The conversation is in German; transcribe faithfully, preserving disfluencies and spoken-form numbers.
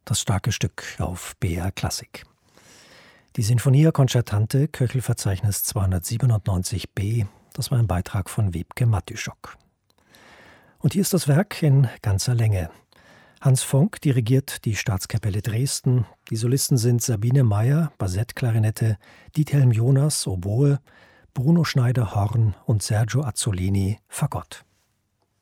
Das starke Stück auf B R Klassik. Die Sinfonia Concertante, Köchelverzeichnis zweihundertsiebenundneunzig b, das war ein Beitrag von Wiebke Mattyschok. Und hier ist das Werk in ganzer Länge. Hans Fonck dirigiert die Staatskapelle Dresden. Die Solisten sind Sabine Meyer, Bassett-Klarinette, Diethelm Jonas, Oboe, Bruno Schneider, Horn und Sergio Azzolini, Fagott.